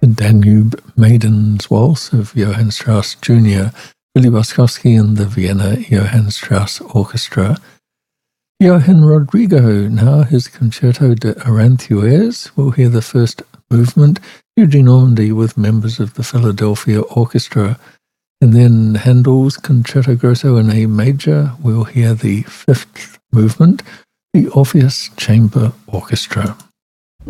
the Danube Maiden's Waltz of Johann Strauss Jr., Billy Boskovsky and the Vienna Johann Strauss Orchestra. Johann Rodrigo, now his Concerto de Aranjuez. We'll hear the first movement, Eugene Ormandy with members of the Philadelphia Orchestra. And then Handel's Concerto Grosso in A major. We'll hear the fifth movement, the Orpheus Chamber Orchestra.